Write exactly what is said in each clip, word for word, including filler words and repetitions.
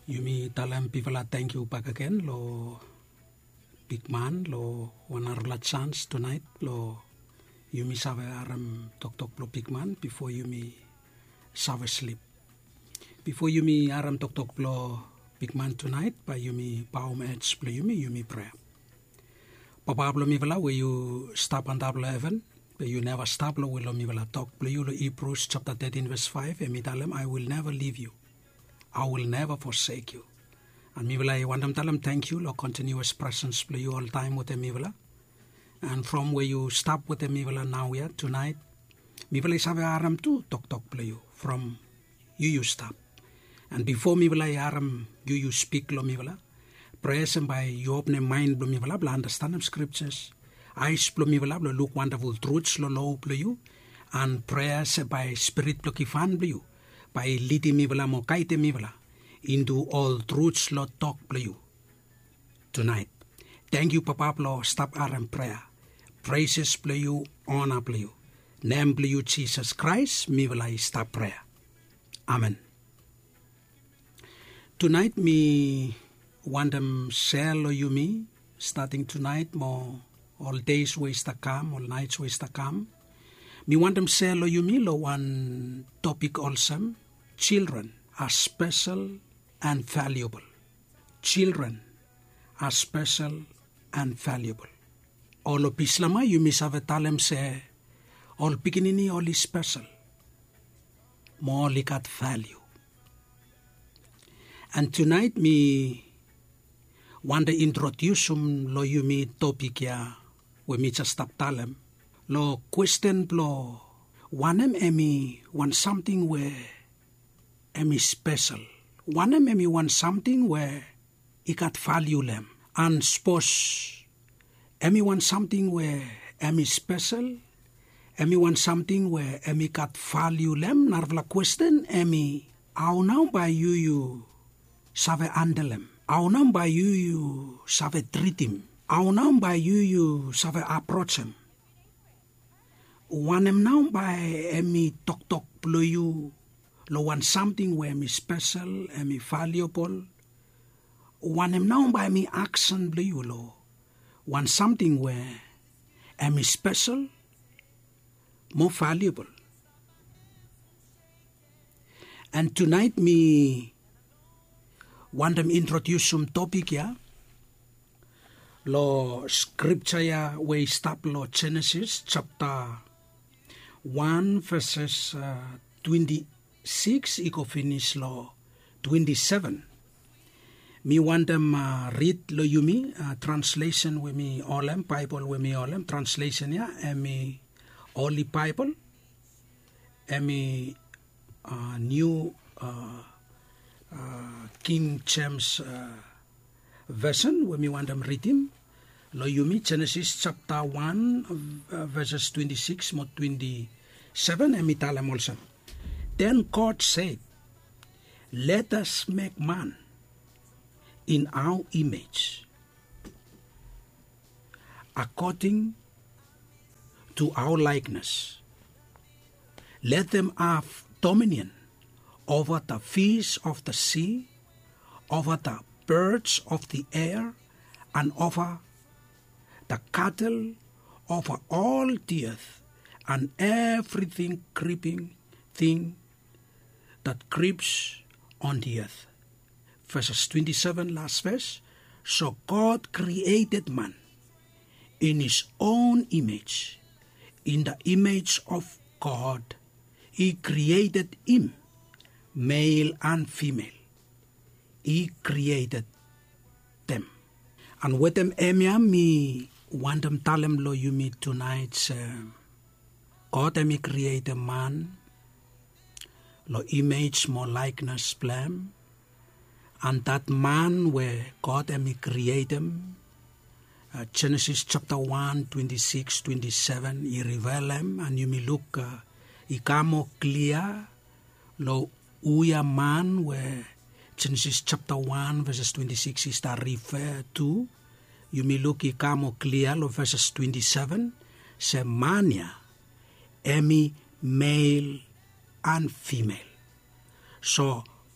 Yumi talam pivala thank you back again lo big man lo one hour chance tonight lo yumi save aram tok tok lo big man before yumi save sleep. Before yumi aram tok tok lo big man tonight by yumi baum edge plo yumi yumi prayer. Papa plo mi vala where you stop and double heaven, but you never stop lo will mi vala talk plo you lo Hebrews chapter thirteen verse five and mi talam I will never leave you. I will never forsake you. And mi vala I want them tell them thank you, Lord, continuous presence play you all time with the mi vala. And from where you stop with the mi vala now here tonight, mi vala save aram tu tok tok play you. From you you stop. And before mi vala aram you you speak lo mi vala. Prayers and by you open mind lo mi vala bla understand them scriptures. Eyes lo mi vala bla look wonderful truths lo lo play you. And prayers by spirit lo kifan play you. By leading mi vala mo kaite mi vala into all truths lo talk play you tonight. Thank you Papa lo stop aram prayer. Praises play you, honor play you. Name play you Jesus Christ, mi vala stop prayer. Amen. Tonight me want them share lo you me starting tonight mo all days ways to come, all nights ways to come. Me want them share lo you me lo one topic also. Children are special and valuable. Children are special and valuable. All of Islama you miss have a talem say all pikinini all is special. More likat value. And tonight me want to introduce um lo you me topic ya we me just stop talem. Lo question lo wanem emi want something where emi special. One em emi want something where it got value them. And suppose emi want something where emi special. Emi want something where emi got value them. Narvla question emi how now by you you save andelem. How now by you you save treat him. How now by you you save approach him. One em now by emi talk talk blow you. Lo want something where me special and me valuable. One am now by me action blue lo. Want something where am me special, more valuable. And tonight me want them introduce some topic ya. Lo scripture ya we stop lo Genesis chapter one verses uh, twenty. Six, iko finish lo twenty-seven. Me want them uh, read lo yumi uh, translation with me olem Bible with me olem translation ya emi Holy Bible emi uh, new uh, uh, King James uh, version with me want them read him lo yumi Genesis chapter one uh, verses twenty-six mo twenty-seven emi talem also. Then God said, let us make man in our image, according to our likeness. Let them have dominion over the fish of the sea, over the birds of the air, and over the cattle, over all the earth, and everything creeping thing that creeps on the earth. Verses twenty-seven, last verse. So God created man in his own image. In the image of God, he created him, male and female. He created them. And with them, emia me want them tell them lo you me tonight. Uh, God me created man. Lo image more likeness plan, and that man where God and me create him, uh, Genesis chapter one, twenty-six, twenty-seven, he reveal him, and you may look, uh, he come clear, lo uya man where Genesis chapter one, verses twenty-six is that refer to, you may look, he come clear, lo verses twenty-seven, se mania, emi male and female. So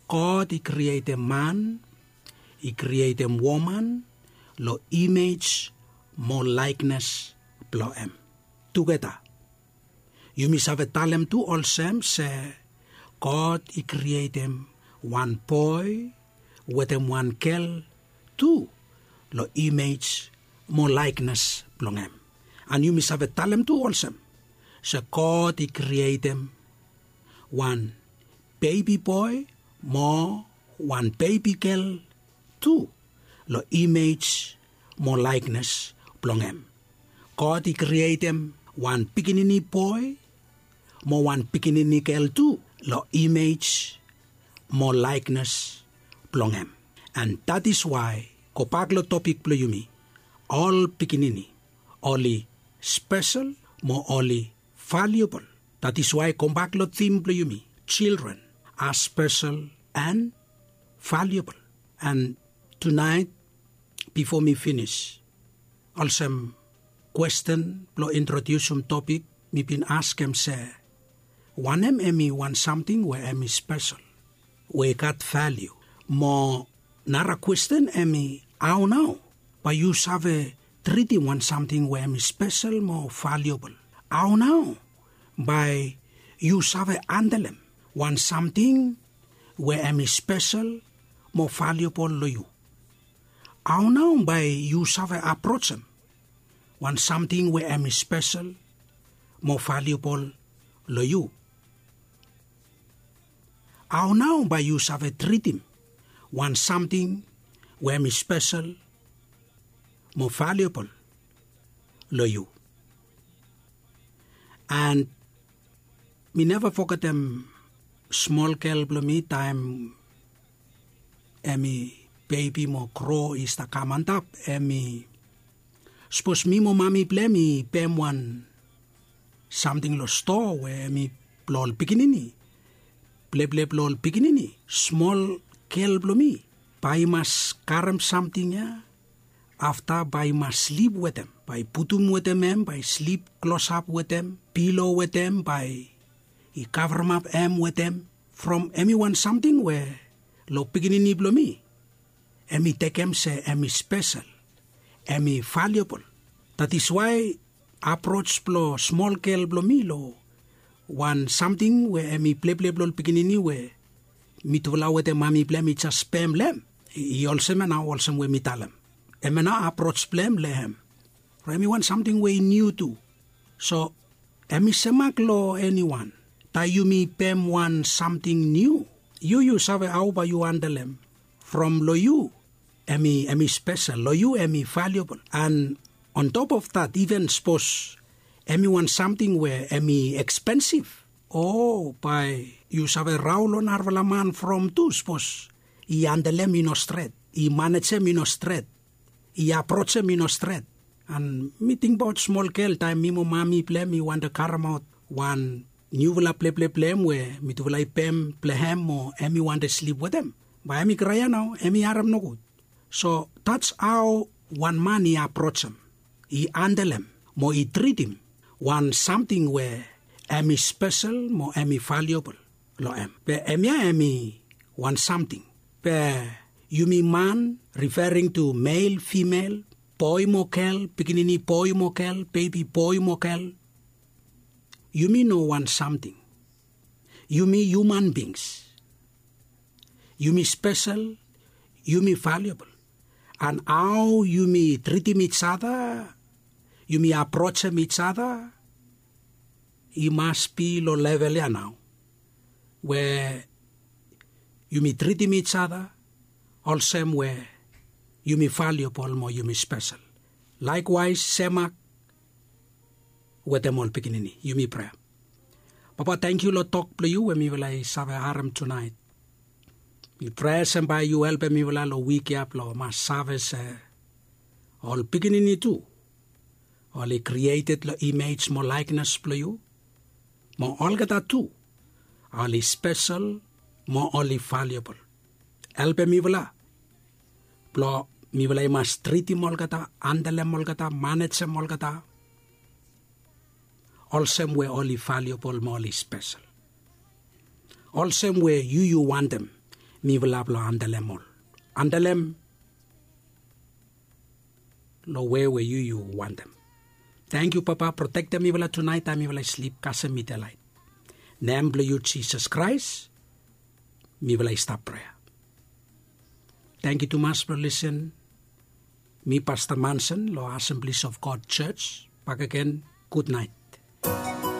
God, He created man, He created woman, lo image, mo likeness, blo em. Together. You mis have a talent to also say, God, He created one boy, with him one girl, two, lo image, mo likeness, blo em. And you mis have a talent to also. So God, He created one baby boy, more one baby girl, two, lo image, more likeness, belong em. God, He created one pikinini boy, more one pikinini girl, two, lo image, more likeness, belong em. And that is why, kopaglo topic plo yumi, all pikinini, only special, more only valuable. That is why kombaklo theme plo yumi, children are special and valuable. And tonight, before me finish, also question, plo introduce some topic, me been ask him say, one em emi want something where emi special, where got value. Mo nara question emi how now, but you have treating one something where emi special, more valuable. How now, by you have andalem, want something where emi special, more valuable lo you. How now, by you have approach them, want something where emi special, more valuable lo you. How now, by you have treat him, want something where emi special, more valuable lo you. And me never forget them small girl blo me time emi baby mo grow is the kamantap emi suppose me mo mami play me pem one something lo store where me blol pikinini play play blol pikinini small girl blo me by mas karam something ya after by mas sleep with them by putum with them by sleep close up with them pillow with them by he cover them up em with them from anyone something where lo pikinini blo me emi take em say emi special emi valuable. That is why approach blo small girl blo me lo one something where emi play play blo pikinini where mi tula with them mami play mi just spam lem he also man also we mi talem emena approach blem lehem for anyone something we new to so emi semak lo anyone tayumi pem one something new you you save how ba you andalem from lo you emi emi special lo you emi valuable and on top of that even suppose emi one something where emi expensive oh by you save raulo narvalaman from two suppose i andalem in ostret i manage in ostret I approach him in a street. And meeting about small girl time, me mo mami play me want to carry out one new villa play play play where me to villa pem play him or emi want to sleep with them. But emi kraya now, emi aram no good. So that's how one man he approach him. He handle him, mo he treat him. One something where emi special, mo emi valuable. Lo em. Pe emi emi one something. Pe you mean man, referring to male, female, boy mokel, pikinini boy mokel, baby boy mokel. You mean no one something. You mean human beings. You mean special, you mean valuable. And how you mean treat each other, you mean approach each other, it must be low level now. Where you mean treat each other, all same way, you me valuable more you me special. Likewise, semak with them all pikinini, you me prayer. Papa, thank you Lord talk to you when me will I save haram tonight. Me pray and by you help me will I lo week up lo mas save all pikinini too. All he created lo image more likeness to you. More all get that too. All is special, more only valuable. Help me will I. Plo mi walay mas triti molgata, andale molgata, manage molgata. All same way only valuable, more only special. All same way you you want them. mi velap lo andalem all. Andalem lo where where you you want them. Thank you, Papa. Protect them even tonight. I'm even sleep. Kasem me the light. Name you Jesus Christ. Me will stop prayer. Thank you too much for listening. Me Pastor Manson, Law Assemblies of God Church. Back again. Good night.